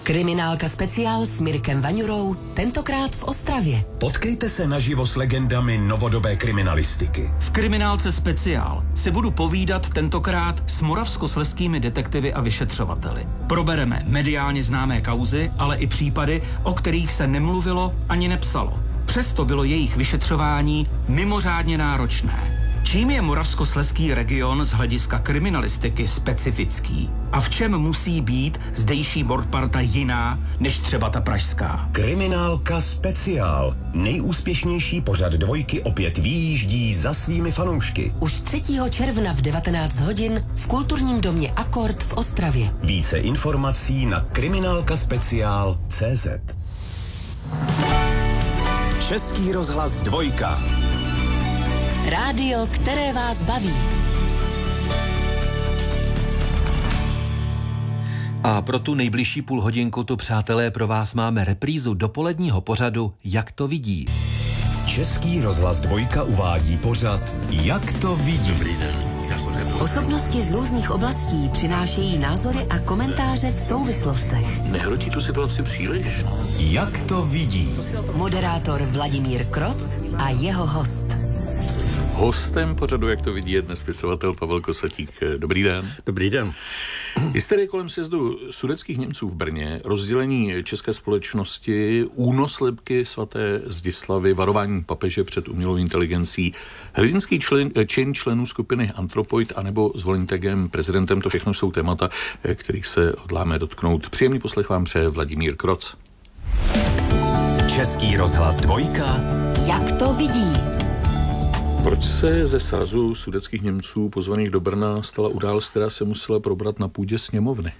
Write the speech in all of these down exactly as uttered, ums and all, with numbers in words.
Kriminálka speciál s Mirkem Vaňurou, tentokrát v Ostravě. Potkejte se naživo s legendami novodobé kriminalistiky. V Kriminálce speciál si budu povídat tentokrát s moravskoslezskými detektivy a vyšetřovateli. Probereme mediálně známé kauzy, ale i případy, o kterých se nemluvilo ani nepsalo. Přesto bylo jejich vyšetřování mimořádně náročné. Čím je moravskoslezský region z hlediska kriminalistiky specifický? A v čem musí být zdejší mordparta jiná než třeba ta pražská? Kriminálka speciál. Nejúspěšnější pořad Dvojky opět vyjíždí za svými fanoušky. Už třetího června v devatenáct hodin v kulturním domě Akord v Ostravě. Více informací na kriminálkaspeciál tečka cé zet. Český rozhlas Dvojka. Rádio, které vás baví. A pro tu nejbližší půl hodinku tu, přátelé, pro vás máme reprízu dopoledního pořadu Jak to vidí. Český rozhlas Dvojka uvádí pořad Jak to vidí. Dobrý den. Osobnosti z různých oblastí přinášejí názory a komentáře v souvislostech. Nehrotí tu situaci příliš? Jak to vidí. Moderátor Vladimír Kroc a jeho host. Hostem pořadu Jak to vidí je dnes spisovatel Pavel Kosatík. Dobrý den. Dobrý den. Hysterie kolem sjezdu sudetských Němců v Brně, rozdělení české společnosti, únos lebky svaté Zdislavy, varování papeže před umělou inteligencí, hrdinský člen, čin členů skupiny Antropoid anebo zvolení tagem prezidentem, to všechno jsou témata, kterých se hodláme dotknout. Příjemný poslech vám přeje Vladimír Kroc. Český rozhlas Dvojka. Jak to vidí. Proč se ze srazu sudetských Němců pozvaných do Brna stala událost, která se musela probrat na půdě sněmovny?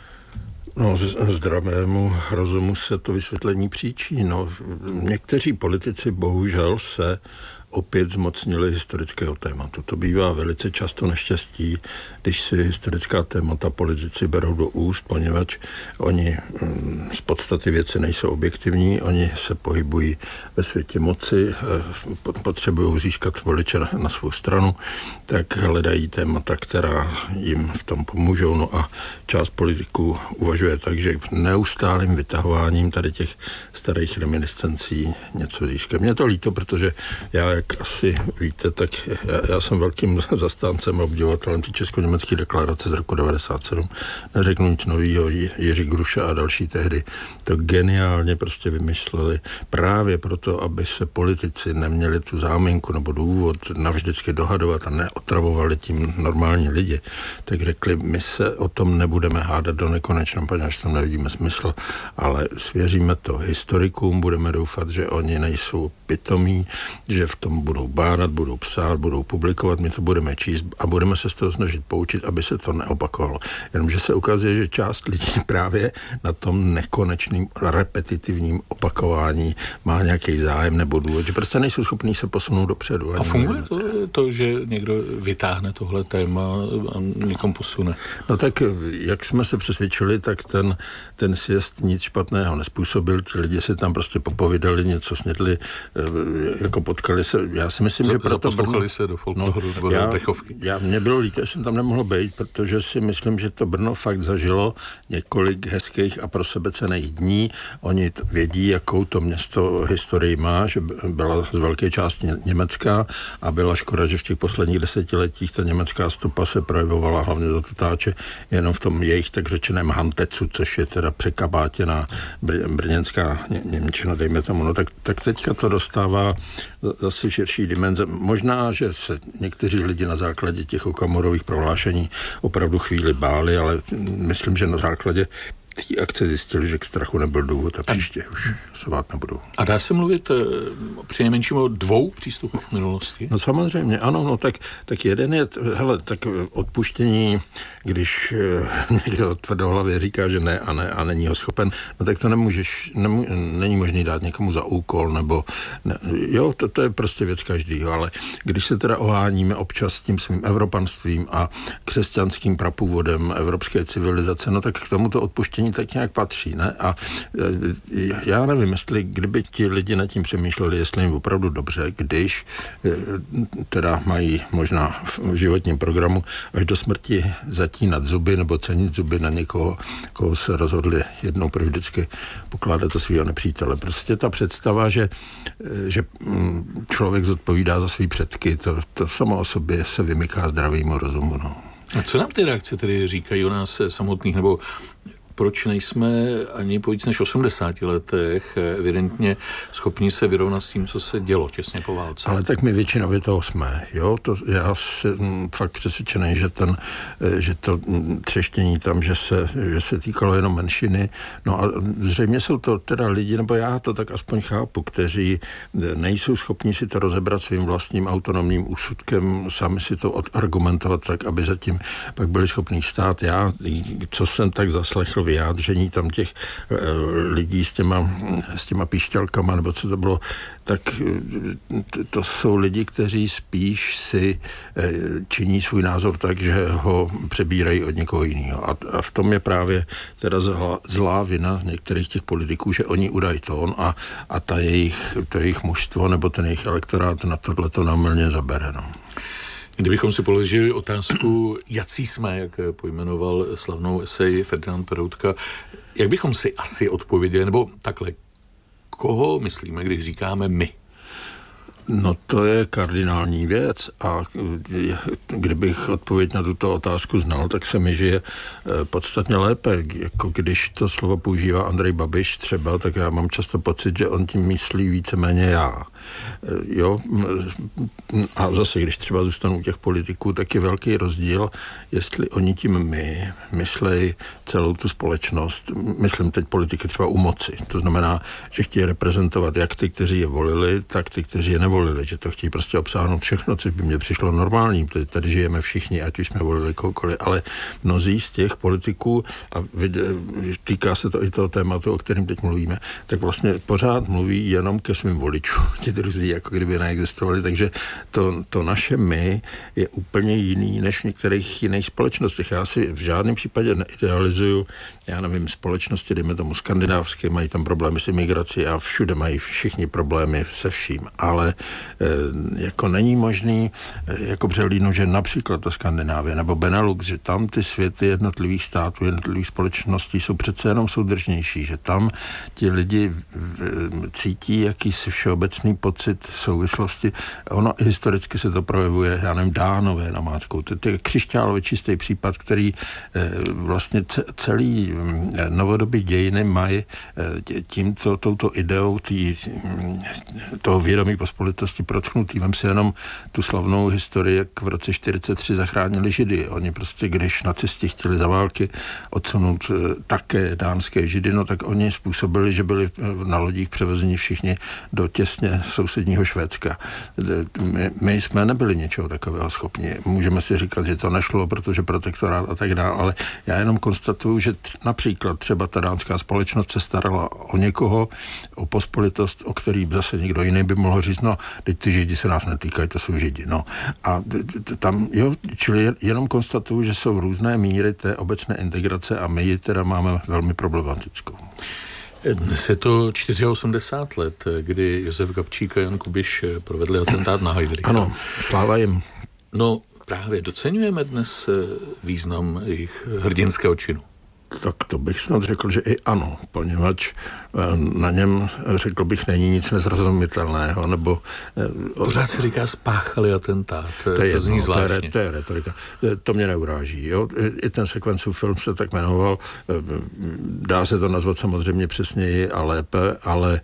No, zdravému rozumu se to vysvětlení příčí. No, někteří politici bohužel se opět zmocnili historického tématu. To bývá velice často neštěstí, když si historická témata politici berou do úst, poněvadž oni z podstaty věci nejsou objektivní, oni se pohybují ve světě moci, potřebují získat voliče na, na svou stranu, tak hledají témata, která jim v tom pomůžou. No a část politiků uvažuje tak, že neustálým vytahováním tady těch starých reminiscencí něco získá. Mně to líto, protože já, jak asi víte, tak já, já jsem velkým zastáncem a obdivovatelem té česko-německé deklarace z roku devadesát sedm. Neřeknu nic novýho, Jiří Gruša a další tehdy to geniálně prostě vymysleli právě proto, aby se politici neměli tu záminku nebo důvod navždycky dohadovat a neotravovali tím normální lidi, tak řekli, my se o tom nebudeme hádat do nekonečna, protože tam nevidíme smysl, ale svěříme to historikům, budeme doufat, že oni nejsou pitomí, že v tom budou bádat, budou psát, budou publikovat, my to budeme číst a budeme se z toho snažit poučit, aby se to neopakovalo. Jenomže se ukazuje, že část lidí právě na tom nekonečným repetitivním opakování má nějaký zájem nebo důvod, že prostě nejsou schopní se posunout dopředu. A funguje to, to, že někdo vytáhne tohle téma a někam posune? No tak, jak jsme se přesvědčili, tak ten, ten sjezd nic špatného nezpůsobil, ti lidi si tam prostě popovídali, něco snědli, jako potkali se. Já si myslím, Z, že proto Brno... se do folkloru, no, nebo já, do dechovky. Já, mě bylo líto, že jsem tam nemohl být, protože si myslím, že to Brno fakt zažilo několik hezkých a pro sebe cenných dní. Oni vědí, jakou to město historii má, že byla z velké části německá a byla škoda, že v těch posledních desetiletích ta německá stopa se projevovala hlavně za tutáče jenom v tom jejich tak řečeném Hantecu, což je teda překabátěná br- brněnská ně, němčina, dejme tomu. No tak, tak teďka to dostává zase širší dimenze. Možná, že se někteří lidi na základě těch okamorových prohlášení opravdu chvíli báli, ale myslím, že na základě té akce zjistili, že k strachu nebyl důvod a příště už se bát nebudou. A dá se mluvit přinejmenším o dvou přístupech v minulosti? No samozřejmě, ano, no tak, tak jeden je, hele, tak odpuštění, když někdo tvrdohlavě říká, že ne a ne a není ho schopen, no tak to nemůžeš, nemů, není možný dát někomu za úkol, nebo ne, jo, to, to je prostě věc každýho, ale když se teda oháníme občas s tím svým evropanstvím a křesťanským prapůvodem evropské civilizace, no tak k tomuto odpuštění ní tak nějak patří, ne? A já nevím, jestli kdyby ti lidi nad tím přemýšleli, jestli jim opravdu dobře, když teda mají možná v životním programu až do smrti zatínat zuby nebo cenit zuby na někoho, koho se rozhodli jednou pro vždycky pokládat za svého nepřítele. Prostě ta představa, že, že člověk zodpovídá za svý předky, to, to samo o sobě se vymyká zdravému rozumu. No. A co nám ty reakce tedy říkají o nás samotných, nebo proč nejsme ani po víc než osmdesáti letech evidentně schopni se vyrovnat s tím, co se dělo těsně po válce? Ale tak my většinově toho jsme, jo, to já jsem fakt přesvědčený, že ten, že to třeštění tam, že se, že se týkalo jenom menšiny, no a zřejmě jsou to teda lidi, nebo já to tak aspoň chápu, kteří nejsou schopni si to rozebrat svým vlastním autonomním úsudkem, sami si to odargumentovat tak, aby zatím pak byli schopní stát. Já, co jsem tak zaslechl vyjádření tam těch e, lidí s těma, s těma píšťalkama, nebo co to bylo, tak to, to jsou lidi, kteří spíš si e, činí svůj názor tak, že ho přebírají od někoho jiného. A, a v tom je právě teda zlá, zlá vina některých těch politiků, že oni udají tón a, a ta jejich, to jejich mužstvo nebo ten jejich elektorát na tohleto námylně zabere. No. Kdybychom si položili otázku, jací jsme, jak pojmenoval slavnou esej Ferdinand Peroutka, jak bychom si asi odpověděli, nebo takhle, koho myslíme, když říkáme my? No to je kardinální věc a kdybych odpověď na tuto otázku znal, tak se mi žije podstatně lépe. Jako když to slovo používá Andrej Babiš třeba, tak já mám často pocit, že on tím myslí víceméně já. Jo, a zase, když třeba zůstanu u těch politiků, tak je velký rozdíl, jestli oni tím my myslejí celou tu společnost, myslím teď politiky třeba u moci. To znamená, že chtějí reprezentovat jak ty, kteří je volili, tak ty, kteří je nevolili, že to chtějí prostě obsáhnout všechno, což by mně přišlo normální. Tady žijeme všichni, ať už jsme volili kohokoliv, ale mnozí z těch politiků, a týká se to i toho tématu, o kterém teď mluvíme, tak vlastně pořád mluví jenom ke svým voličům. Ti druzí jako kdyby neexistovali, takže to, to naše my je úplně jiný než v některých jiných společnostech. Já si v žádném případě neidealizuju, já nevím, společnosti, dejme tomu skandinávské, mají tam problémy s imigrací a všude mají všichni problémy se vším, ale e, jako není možný e, jako přehlídnout, že například ta Skandinávie nebo Benelux, že tam ty světy jednotlivých států, jednotlivých společností jsou přece jenom soudržnější, že tam ti lidi e, cítí jakýsi všeobecný pocit souvislosti. Ono historicky se to projevuje, já nevím, Dánové namátkou. To je křišťálově čistý případ, který e, vlastně ce, celý e, novodobý dějiny mají e, tímto, touto ideou tý, toho vědomí pospolitosti protchnutý. Vem si jenom tu slavnou historii, jak v roce čtyřicet tři zachránili Židy. Oni prostě, když nacisti chtěli za války odsunout e, také dánské Židy, no tak oni způsobili, že byli na lodích převezeni všichni do těsně sousedního Švédska. My, my jsme nebyli něčeho takového schopni. Můžeme si říkat, že to nešlo, protože protektorát a tak dále, ale já jenom konstatuju, že t- například třeba ta dánská společnost se starala o někoho, o pospolitost, o který zase někdo jiný by mohl říct, no, teď ty Židi se nás netýkají, to jsou Židi. No. A tam, jo, čili jenom konstatuju, že jsou různé míry té obecné integrace a my ji teda máme velmi problematickou. Dnes je to osmdesát čtyři let, kdy Josef Gabčík a Jan Kubiš provedli atentát na Heydricha. Ano, sláva jim. No právě doceňujeme dnes význam jejich hrdinského činu. Tak to bych snad řekl, že i ano, poněvadž na něm, řekl bych, není nic nezrozumitelného, nebo... Pořád se říká spáchali atentát, to, to, je to zní jedno, zvláštně. To je, to je retorika. To mě neuráží, jo. I ten sekvencův film se tak jmenoval, dá se to nazvat samozřejmě přesněji a lépe, ale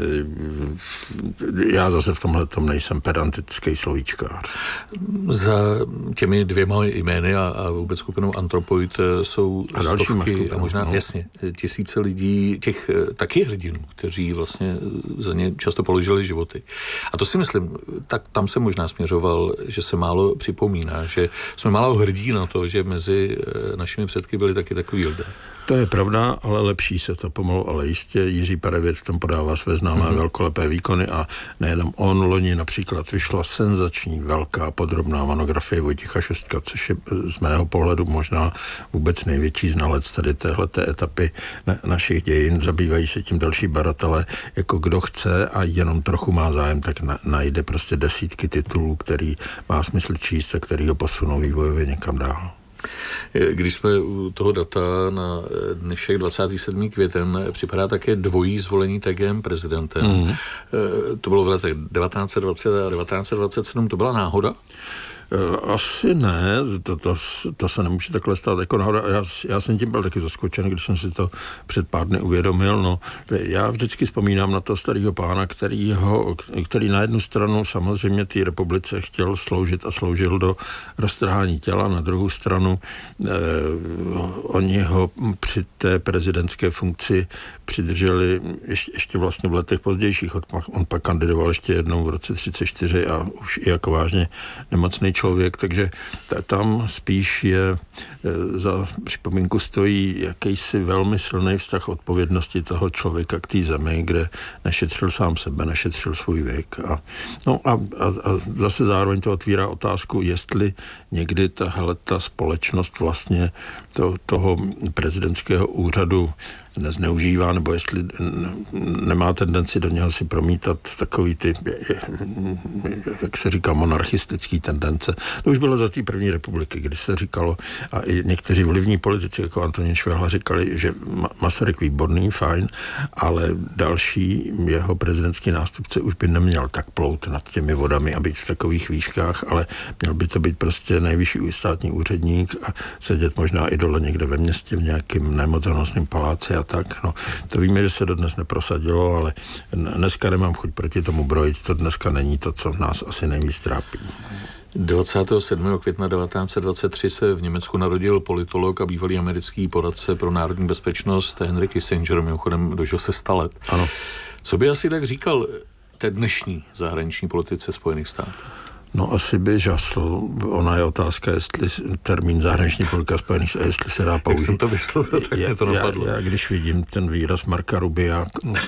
já zase v tomhle tom nejsem pedantický slovíčkář. Za těmi dvěma jmény a, a vůbec skupinou Antropoid jsou a stovky a možná, no. jasně, tisíce lidí, těch taky hrdinů, kteří vlastně za ně často položili životy. A to si myslím, tak tam se možná směřoval, že se málo připomíná, že jsme málo hrdí na to, že mezi našimi předky byli taky takový lidé. To je pravda, ale lepší se to pomalu, ale jistě. Jiří Parevět v tom podává své známé mm-hmm. velkolepé výkony a nejenom on. Loni například vyšla senzační, velká, podrobná monografie Vojtěcha Šestka, což je z mého pohledu možná vůbec největší znalec tady téhleté etapy na, našich dějin. Zabývají se tím další badatelé, jako kdo chce a jenom trochu má zájem, tak na, najde prostě desítky titulů, který má smysl číst a který ho posunou vývojově někam dál. Když jsme u toho data na dnešek dvacátého sedmého květen, připadá také dvojí zvolení T G M prezidentem. Mm. To bylo v letech devatenáct set dvacet a devatenáct set dvacet sedm, to byla náhoda? Asi ne, to, to, to se nemůže takhle stát jako náhoda. Já, já jsem tím byl taky zaskočen, když jsem si to před pár dny uvědomil. No, já vždycky vzpomínám na toho starého pána, který, ho, který na jednu stranu samozřejmě té republice chtěl sloužit a sloužil do roztrhání těla, na druhou stranu eh, oni ho při té prezidentské funkci přidrželi ještě, ještě vlastně v letech pozdějších. On pak kandidoval ještě jednou v roce třicet čtyři a už i jako vážně nemocný člověk, takže t- tam spíš je e, za připomínku stojí jakýsi velmi silný vztah odpovědnosti toho člověka k té zemi, kde nešetřil sám sebe, nešetřil svůj věk. A, no a, a, a zase zároveň to otvírá otázku, jestli někdy tahle ta společnost vlastně to, toho prezidentského úřadu nezneužívá, nebo jestli nemá tendenci do něho si promítat takový ty, jak se říká, monarchistický tendence. To už bylo za té první republiky, kdy se říkalo, a i někteří vlivní politici, jako Antonín Švehla, říkali, že Masaryk výborný, fajn, ale další jeho prezidentský nástupce už by neměl tak plout nad těmi vodami a být v takových výškách, ale měl by to být prostě nejvyšší státní úředník a sedět možná i dole někde ve městě v nějakým nemocenostným paláci a tak. No, to víme, že se dodnes neprosadilo, ale dneska nemám chuť proti tomu brojit. To dneska není to, co nás asi nejvíc trápí. dvacátého sedmého května devatenáct set dvacet tři se v Německu narodil politolog a bývalý americký poradce pro národní bezpečnost Henry Kissinger, mimochodem dožil se sta let. Ano. Co by asi tak říkal té dnešní zahraniční politice Spojených států? No asi by žasl. Ona je otázka, jestli termín zahraniční politika Spojených států, jestli se dá použít. Jak jsem to vyslovil, tak mě to napadlo. Já, já když vidím ten výraz Marka Rubia,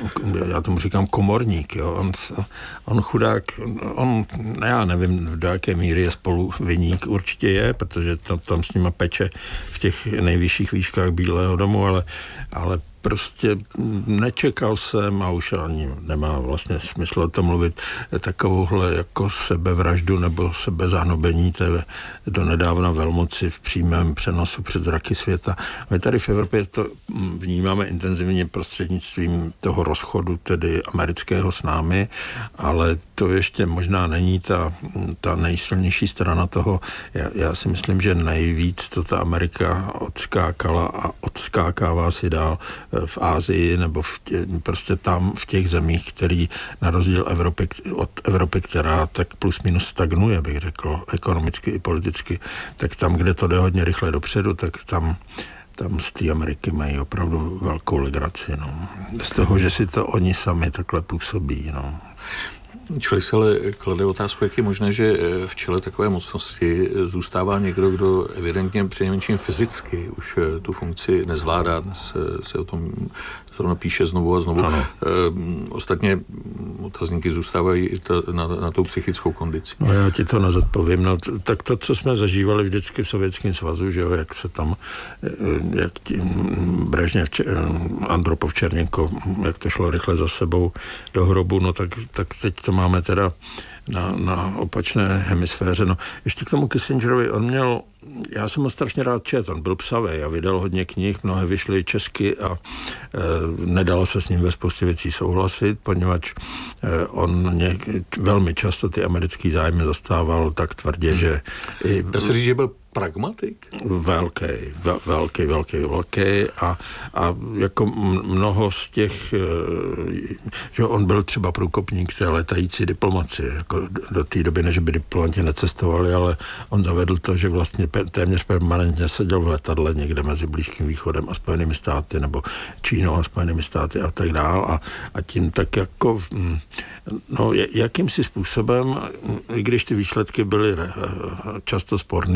já tomu říkám komorník, jo. On, on chudák, on, já nevím, do jaké míry je spolu viník, určitě je, protože tam, tam s nima peče v těch nejvyšších výškách Bílého domu, ale, ale prostě nečekal jsem, a už ani nemá vlastně smysl o tom mluvit, takovouhle jako sebevraždu nebo sebezahnobení té donedávna velmoci v přímém přenosu před zraky světa. My tady v Evropě to vnímáme intenzivně prostřednictvím toho rozchodu, tedy amerického s námi, ale to ještě možná není ta, ta nejsilnější strana toho. Já, já si myslím, že nejvíc to ta Amerika odskákala a odskákává si dál v Asii nebo v tě, prostě tam v těch zemích, který na rozdíl Evropy, od Evropy, která tak plus minus stagnuje, bych řekl, ekonomicky i politicky, tak tam, kde to jde hodně rychle dopředu, tak tam tam z té Ameriky mají opravdu velkou legraci, no. Z toho, že si to oni sami takhle působí, no. Člověk se ale klade otázku, jak je možné, že v čele takové mocnosti zůstává někdo, kdo evidentně přinejmenším fyzicky už tu funkci nezvládá. Dnes se o tom zrovna píše znovu a znovu. Ano. Ostatně otazníky zůstávají i ta, na, na tou psychickou kondici. No já ti to nezodpovím. No, tak to, co jsme zažívali vždycky v Sovětském svazu, že jo, jak se tam, jak ti Brežněv, Andropov, Černěnko, jak to šlo rychle za sebou do hrobu, no tak, tak teď to máme teda na, na opačné hemisféře. No, ještě k tomu Kissingerovi, on měl, já jsem ho strašně rád četl, on byl psavej a vydal hodně knih, mnohé vyšly česky a e, nedalo se s ním ve spoustě věcí souhlasit, poněvadž e, on něk, velmi často ty americký zájmy zastával tak tvrdě, hmm. že... I, dá se říct, že byl pragmatik? Velký, velký, velký, velký a, a jako mnoho z těch, že on byl třeba průkopník té letající diplomacie, jako do té doby, než by diplomanti necestovali, ale on zavedl to, že vlastně téměř permanentně seděl v letadle někde mezi Blízkým východem a Spojenými státy, nebo Čínou a Spojenými státy a tak dál a, a tím tak jako, no jakýmsi způsobem, i když ty výsledky byly často sporný, tak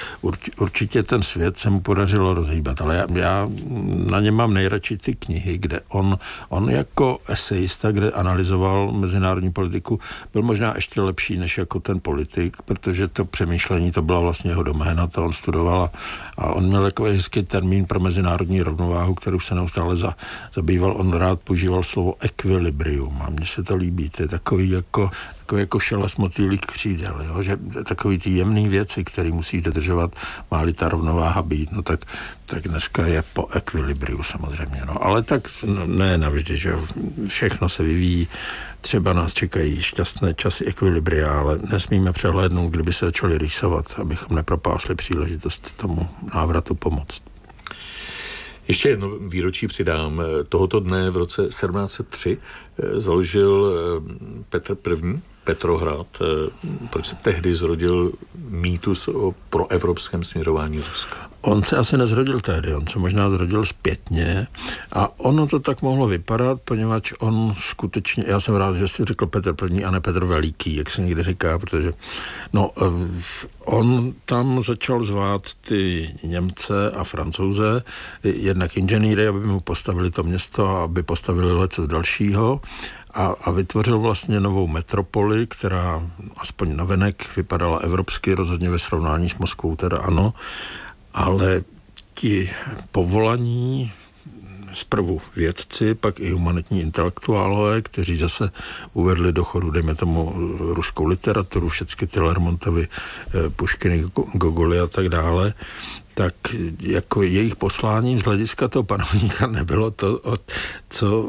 urč, určitě ten svět se mu podařilo rozhýbat, ale já, já na něm mám nejradši ty knihy, kde on, on jako esejista, kde analyzoval mezinárodní politiku, byl možná ještě lepší než jako ten politik, protože to přemýšlení, to byla vlastně jeho doména, to on studoval a on měl takový hezký termín pro mezinárodní rovnováhu, kterou se neustále za, zabýval. On rád používal slovo ekvilibrium a mně se to líbí, to je takový jako, takový jako šelest motýlých křídel, jo? Že takový ty jemný věci, které musí dodržovat, má-li ta rovnováha být, no tak, tak dneska je po ekvilibriu samozřejmě, no ale tak no, ne navždy, že všechno se vyvíjí, třeba nás čekají šťastné časy ekvilibria, ale nesmíme přehlédnout, kdyby se začali rýsovat, abychom nepropásli příležitost tomu návratu pomoct. Ještě jedno výročí přidám. Tohoto dne v roce sedmnáct set tři založil Petr I. Petrohrad. Proč se tehdy zrodil mýtus o proevropském směřování Ruska? On se asi nezrodil tehdy, on se možná zrodil zpětně a ono to tak mohlo vypadat, poněvadž on skutečně, já jsem rád, že jsi řekl Petr I. a ne Petr Veliký, jak se někdy říká, protože no, on tam začal zvát ty Němce a Francouze, jednak inženýry, aby mu postavili to město a aby postavili leco dalšího. A, a vytvořil vlastně novou metropoli, která aspoň navenek vypadala evropsky, rozhodně ve srovnání s Moskvou teda ano, ale ti povolaní zprvu vědci, pak i humanitní intelektuálové, kteří zase uvedli do chodu, dejme tomu, ruskou literaturu, všechny ty Lermontovy, Puškiny, Gogoly a tak dále, tak jako jejich posláním z hlediska toho panovníka nebylo to, co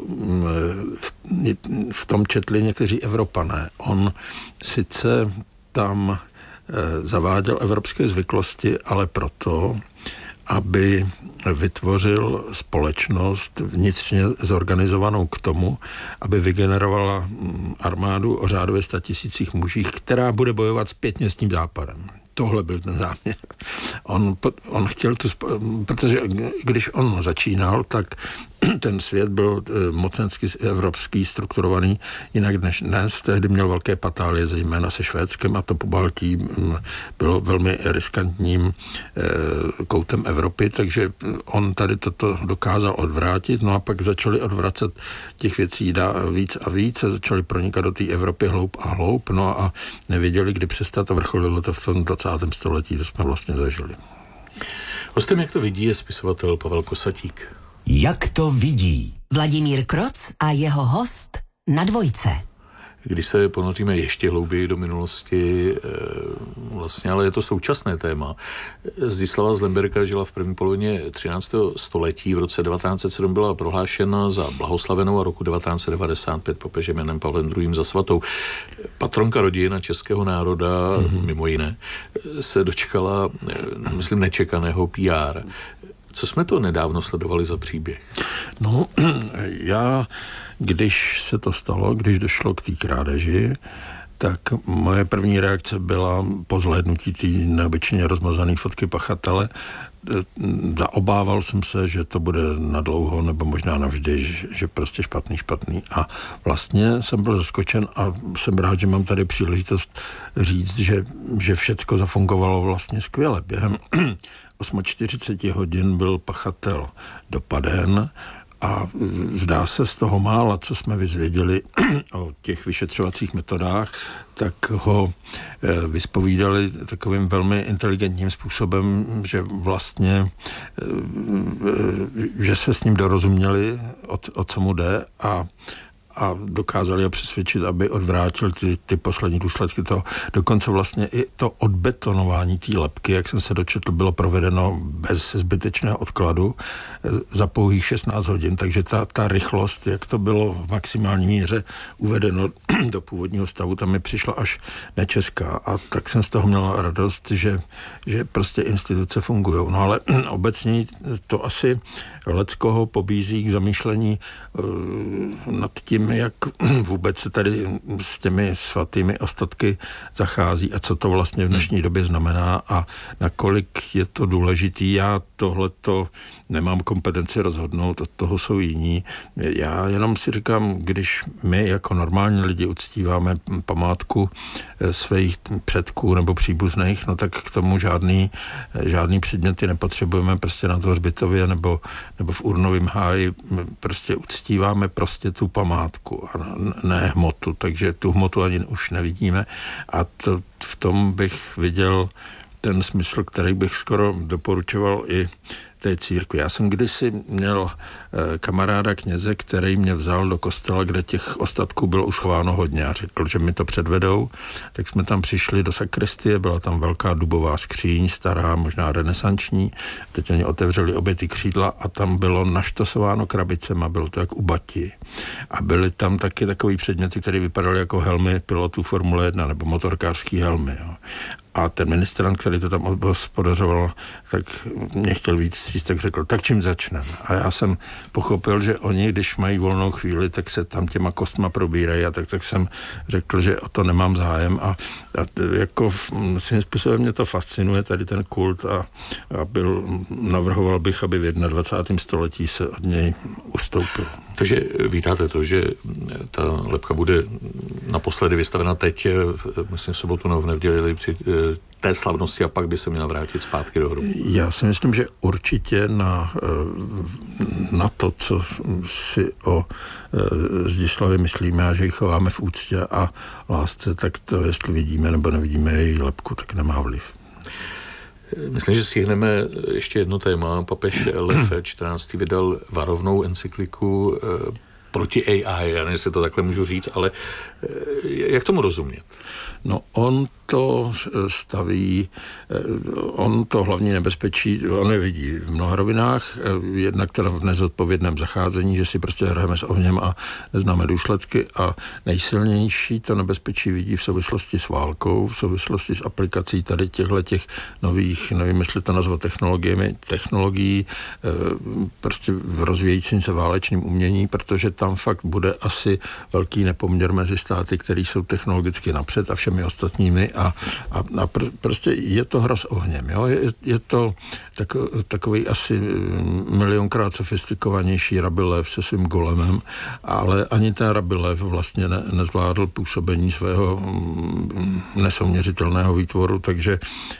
v tom četli někteří Evropané. On sice tam zaváděl evropské zvyklosti, ale proto, aby vytvořil společnost vnitřně zorganizovanou k tomu, aby vygenerovala armádu o řádově sta tisících mužích, která bude bojovat zpětně s tím západem. Tohle byl ten záměr. On, on chtěl tu, protože když on začínal, tak ten svět byl mocensky evropský, strukturovaný jinak než dnes. Tehdy měl velké patálie, zejména se Švédskem, a to Pobaltí bylo velmi riskantním koutem Evropy, takže on tady toto dokázal odvrátit, no a pak začali odvracet těch věcí víc a víc a začali pronikat do té Evropy hloub a hloub, no a nevěděli, kdy přestat, a vrcholilo to v tom dvacátém století, to jsme vlastně zažili. Hostem, jak to vidí, je spisovatel Pavel Kosatík. Jak to vidí? Vladimír Kroc a jeho host na Dvojce. Když se ponoříme ještě hlouběji do minulosti, vlastně, ale je to současné téma. Zdislava z Lemberka žila v první polovině třináctého století. V roce devatenáct set sedm byla prohlášena za blahoslavenou a roku devatenáct set devadesát pět papežem Janem Pavlem druhým za svatou. Patronka rodin a českého národa, mm-hmm. mimo jiné, se dočkala, myslím, nečekaného P R. Co jsme to nedávno sledovali za příběh? No, já, když se to stalo, když došlo k té krádeži, tak moje první reakce byla po zhlédnutí té neobyčejně rozmazané fotky pachatele. Zaobával jsem se, že to bude nadlouho nebo možná navždy, že, že prostě špatný, špatný. A vlastně jsem byl zaskočen a jsem rád, že mám tady příležitost říct, že, že všecko zafungovalo vlastně skvěle. Během čtyřicet osm hodin byl pachatel dopaden a zdá se z toho mála, co jsme vyzvěděli o těch vyšetřovacích metodách, tak ho vyspovídali takovým velmi inteligentním způsobem, že vlastně, že se s ním dorozuměli, o, o co mu jde, a a dokázali ho přesvědčit, aby odvrátil ty, ty poslední důsledky toho. Dokonce vlastně i to odbetonování té lebky, jak jsem se dočetl, bylo provedeno bez zbytečného odkladu za pouhých šestnáct hodin, takže ta, ta rychlost, jak to bylo v maximální míře uvedeno do původního stavu, tam mi přišla až nečeská, a tak jsem z toho měl radost, že, že prostě instituce fungují. No ale obecně to asi leckoho pobízí k zamýšlení uh, nad tím, jak vůbec se tady s těmi svatými ostatky zachází a co to vlastně v dnešní době znamená a nakolik je to důležitý. Já tohleto nemám kompetenci rozhodnout, od toho jsou jiní. Já jenom si říkám, když my jako normální lidi uctíváme památku svých předků nebo příbuzných, no tak k tomu žádný, žádný předměty nepotřebujeme prostě na to hřbitově nebo, nebo v urnovém háji. Prostě uctíváme prostě tu památku a ne hmotu, takže tu hmotu ani už nevidíme a to, v tom bych viděl ten smysl, který bych skoro doporučoval i té církvi. Já jsem kdysi měl e, kamaráda kněze, který mě vzal do kostela, kde těch ostatků bylo uschováno hodně a řekl, že mi to předvedou. Tak jsme tam přišli do sakristie, byla tam velká dubová skříň, stará, možná renesanční. Teď oni otevřeli obě ty křídla a tam bylo naštosováno krabicema, bylo to jak u bati. A byly tam taky takový předměty, které vypadaly jako helmy pilotů Formule jedna nebo motorkářský helmy. Jo. A ten ministrant, který to tam hospodařoval, tak mě chtěl víc říct, tak řekl, tak čím začneme? A já jsem pochopil, že oni, když mají volnou chvíli, tak se tam těma kostma probírají a tak, tak jsem řekl, že o to nemám zájem a, a jako svým způsobem mě to fascinuje, tady ten kult a, a byl, navrhoval bych, aby v dvacátém prvním století se od něj ustoupil. Takže vítáte to, že ta lebka bude naposledy vystavena teď, myslím v sobotu nebo v neděli při té slavnosti a pak by se měla vrátit zpátky do hrobu. Já si myslím, že určitě na, na to, co si o Zdislavě myslíme a že ji chováme v úctě a lásce, tak to, jestli vidíme nebo nevidíme její lebku, tak nemá vliv. Myslím, že stihneme ještě jedno téma. Papež Lev čtrnáctý vydal varovnou encykliku proti A I, já nevím, jestli to takhle můžu říct, ale jak tomu rozumět? No on to staví, on to hlavní nebezpečí, on nevidí v mnoha rovinách, jednak teda v nezodpovědném zacházení, že si prostě hrajeme s ohněm a neznáme důsledky a nejsilnější to nebezpečí vidí v souvislosti s válkou, v souvislosti s aplikací tady těchto těch nových, nevím, jestli to nazvat technologiemi, technologií, prostě v rozvíjejícím se válečným umění, protože tam fakt bude asi velký nepoměr mezi státy, které jsou technologicky napřed a všemi ostatními a, a, a pr- prostě je to hra s ohněm. Jo? Je, je to tak, takový asi milionkrát sofistikovanější Rabilev se svým golemem, ale ani ten Rabilev vlastně ne, nezvládl působení svého nesouměřitelného výtvoru, takže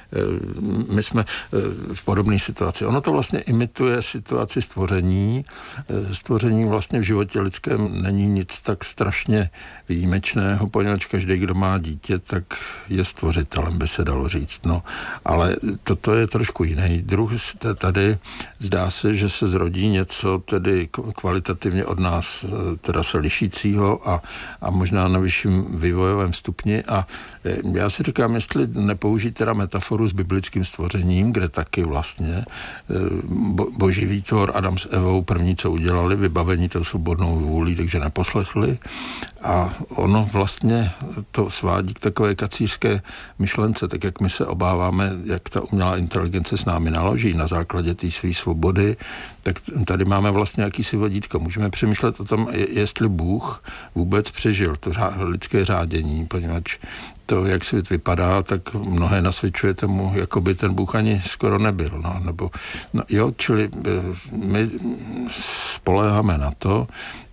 my jsme v podobné situaci. Ono to vlastně imituje situaci stvoření. Stvoření vlastně v životě lidském není nic tak strašně výjimečného, poněvadž každý, kdo má dítě, tak je stvořitelem, by se dalo říct. No, ale toto je trošku jiný druh. Tady zdá se, že se zrodí něco tedy kvalitativně od nás teda se lišícího a, a možná na vyšším vývojovém stupni a já si říkám, jestli nepoužít teda metaforu s biblickým stvořením, kde taky vlastně bo, boží výtvor Adam s Evou první, co udělali, vybavení tou svobodnou vůlí, takže neposlechli a ono vlastně to svádí k takové kacířské myšlence, tak jak my se obáváme, jak ta umělá inteligence s námi naloží na základě té své svobody, tak tady máme vlastně jakýsi vodítko. Můžeme přemýšlet o tom, jestli Bůh vůbec přežil to lidské řádění, poněvadž to, jak svět vypadá, tak mnohé nasvědčuje tomu, jako by ten Bůh ani skoro nebyl. No, nebo, no, jo, čili my spoléháme na to,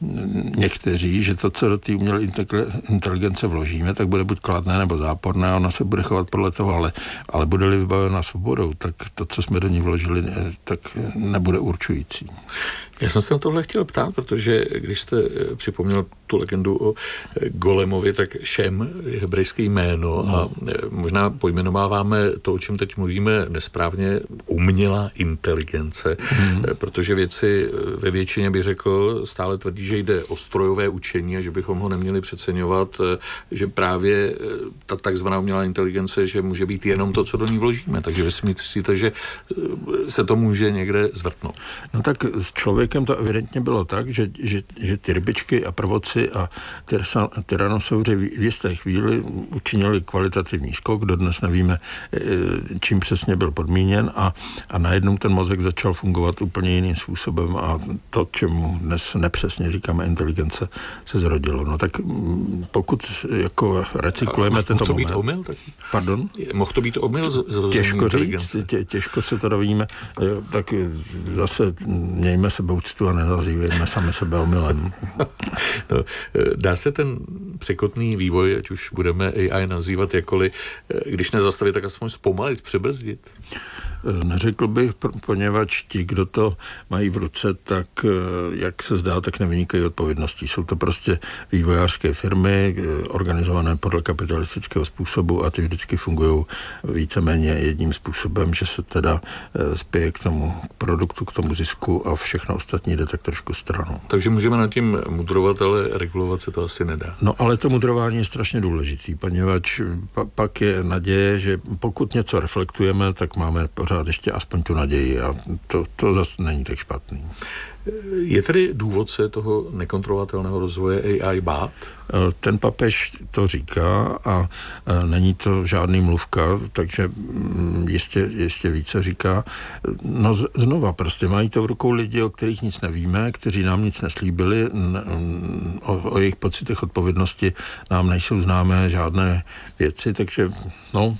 někteří, že to, co do té umělé inteligence vložíme, tak bude buď kladné nebo záporné a ona se bude chovat podle toho, ale, ale bude-li vybavena svobodou, tak to, co jsme do ní vložili, tak nebude určující. Já jsem se na tohle chtěl ptát, protože když jste připomněl tu legendu o Golemovi, tak Šem je hebrejské jméno no. A možná pojmenováváme to, o čem teď mluvíme, nesprávně umělá inteligence, hmm. protože věci ve většině bych řekl, stále tvrdí, že jde o strojové učení a že bychom ho neměli přeceňovat, že právě ta takzvaná umělá inteligence, že může být jenom to, co do ní vložíme. Takže vy si myslíte, že se to může někde zvrtnout. No tak člověk člověkem to evidentně bylo tak, že, že, že ty rybičky a prvoci a tyrannosauři v jisté chvíli učinili kvalitativní skok, dodnes nevíme, čím přesně byl podmíněn a, a najednou ten mozek začal fungovat úplně jiným způsobem a to, čemu dnes nepřesně říkáme inteligence, se zrodilo. No tak pokud jako recyklujeme tento moment... Mohl to být omyl taky? Pardon? Mohl to být omyl z, z Těžko říct, tě, těžko se to dovíme, tak zase mějme sebeúctu a nenazývejme sami sebe omylem. No, dá se ten překotný vývoj, ať už budeme A I nazývat jakkoliv, když nezastavit, tak aspoň zpomalit, přebrzdit? Neřekl bych, poněvadž ti, kdo to mají v ruce, tak jak se zdá, tak nevynikají odpovědností. Jsou to prostě vývojářské firmy, organizované podle kapitalistického způsobu a ty vždycky fungují víceméně jedním způsobem, že se teda spěje k tomu produktu, k tomu zisku a všechno ostatní jde tak trošku stranou. Takže můžeme nad tím mudrovat, ale regulovat se to asi nedá. No ale to mudrování je strašně důležitý, poněvadž pa, pak je naděje, že pokud něco reflektujeme, tak máme pořád ještě aspoň tu naději a to, to zase není tak špatný. Je tedy důvod se toho nekontrolovatelného rozvoje A I bát? Ten papež to říká a není to žádný mluvka, takže jistě, jistě více říká. No znova prostě mají to v rukou lidi, o kterých nic nevíme, kteří nám nic neslíbili, o, o jejich pocitech odpovědnosti nám nejsou známé žádné věci, takže no,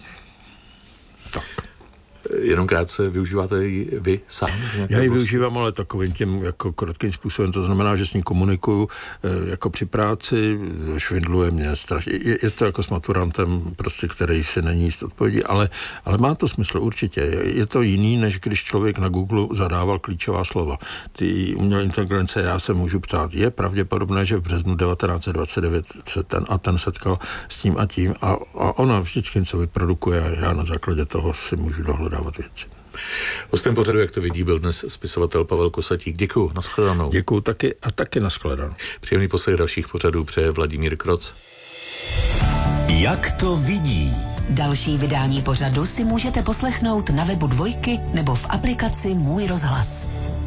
tak. Jenom krátce, využíváte ji vy sám? Já ji využívám, ale takovým tím jako korotkým způsobem. To znamená, že s ní komunikuju jako při práci, švindluje mě strašně. Je, je to jako s maturantem, prostě, který si není jist odpovědí, ale, ale má to smysl určitě. Je, je to jiný, než když člověk na Google zadával klíčová slova. Ty umělé inteligence, já se můžu ptát, je pravděpodobné, že v březnu devatenáct set dvacet devět se ten a ten setkal s tím a tím a, a ona vždycky něco vyprodukuje a já na základě toho si můžu dohledat věci. Hostem pořadu, jak to vidí, byl dnes spisovatel Pavel Kosatík. Děkuju, nashledanou. Děkuju taky a taky nashledanou. Příjemný poslech dalších pořadů přeje Vladimír Kroc. Jak to vidí? Další vydání pořadu si můžete poslechnout na webu Dvojky nebo v aplikaci Můj rozhlas.